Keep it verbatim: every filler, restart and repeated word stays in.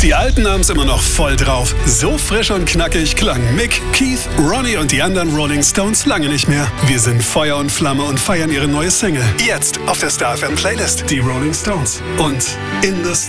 Die Alten haben's immer noch voll drauf. So frisch und knackig klang Mick, Keith, Ronnie und die anderen Rolling Stones lange nicht mehr. Wir sind Feuer und Flamme und feiern ihre neue Single. Jetzt auf der Star F M Playlist. Die Rolling Stones und In the Stars.